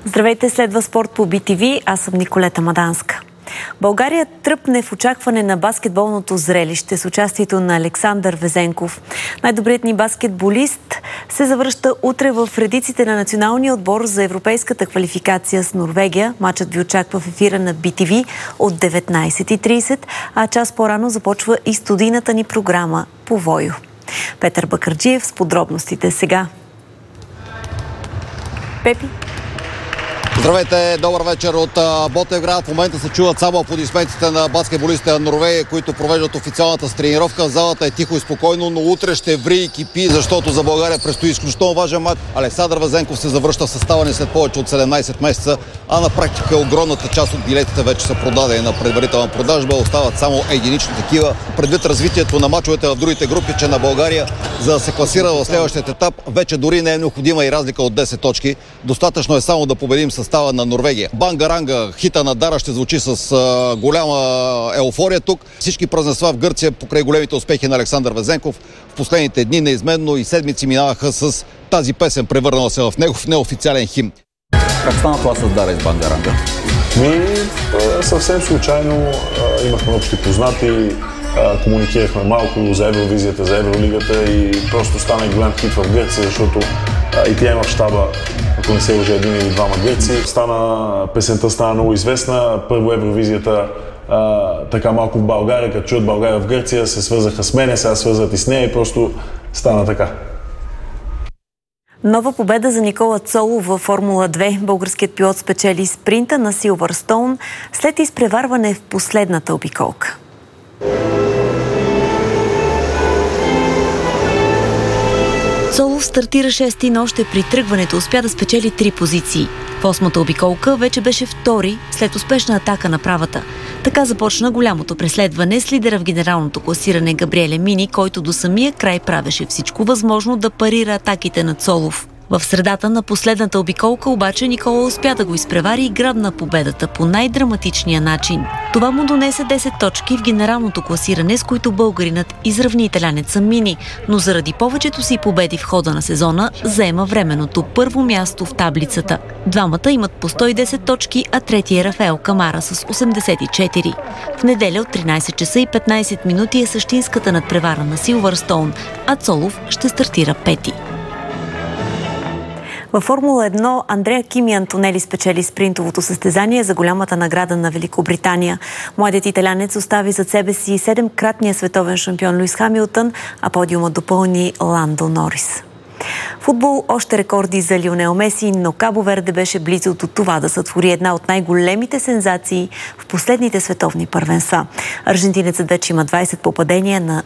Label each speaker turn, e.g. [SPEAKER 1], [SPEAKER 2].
[SPEAKER 1] Здравейте, следва спорт по BTV. Аз съм Николета Маданска. България тръпне в очакване на баскетболното зрелище с участието на Александър Везенков. Най-добрият ни баскетболист се завръща утре в редиците на националния отбор за европейската квалификация с Норвегия. Мачът ви очаква в ефира на BTV от 19:30, а час по-рано започва и студийната ни програма по Войо. Петър Бакърджиев с подробностите сега. Пепи.
[SPEAKER 2] Здравейте, добър вечер от Ботевград. В момента се чуват само аплодисментите на баскетболистите на Норвегия, които провеждат официалната си тренировка. Залата е тихо и спокойно, но утре ще ври и кипи, защото за България предстои изключително важен мач. Александър Везенков се завръща в състава ни след повече от 17 месеца, а на практика огромната част от билетите вече са продадени на предварителна продажба. Остават само единични такива. Предвид развитието на мачовете в другите групи, че на България, за да се класира в следващия етап, вече дори не е необходима и разлика от 10 точки. Достатъчно е само да победим състава на Норвегия. Бангаранга, хита на Дара ще звучи с голяма еуфория тук. Всички празненства в Гърция покрай големите успехи на Александър Везенков в последните дни неизменно и седмици минаваха с тази песен, превърнала се в негов неофициален химн. Как стана това с Дара из Бангаранга?
[SPEAKER 3] Съвсем случайно имахме общи познати, комуникирахме малко за Евровизията, за Евролигата и просто стана голям хит в Гърция, защото и тя има в щаба, ако не се лъжа, един или двама гърци. Песента стана много известна. Първо Евровизията така малко в България, като чуят България в Гърция, се свързаха с мене, сега свързват и с нея и просто стана така.
[SPEAKER 1] Нова победа за Никола Цолов във Формула 2. Българският пилот спечели спринта на Силвърстоун след изпреварване в последната обиколка. Цолов стартира шести, но още при тръгването успя да спечели 3 позиции. В осмата обиколка вече беше втори след успешна атака на правата. Така започна голямото преследване с лидера в генералното класиране Габриеле Мини, който до самия край правеше всичко възможно да парира атаките на Цолов. В средата на последната обиколка обаче Никола успя да го изпревари и грабна победата по най-драматичния начин. Това му донесе 10 точки в генералното класиране, с които българинът изравни италянеца Мини, но заради повечето си победи в хода на сезона заема временното първо място в таблицата. Двамата имат по 110 точки, а третия е Рафаел Камара с 84. В неделя от 13 часа и 15 минути е същинската надпревара на Силвърстоун, а Цолов ще стартира пети. Във Формула 1 Андреа Кими Антонели спечели спринтовото състезание за голямата награда на Великобритания. Младият италянец остави зад себе си 7-кратния световен шампион Луис Хамилтън, а подиума допълни Ландо Норис. Футбол, още рекорди за Лионел Меси, но Кабо Верде беше близо до това да сътвори една от най-големите сензации в последните световни първенства. Аржентинецът вече има 20 попадения на